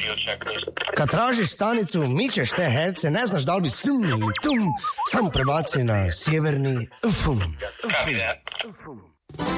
Kad tražiš stanicu, mičeš te herce, ne znaš da li bi sum ili tum, samo prebaci na sjeverni ufum.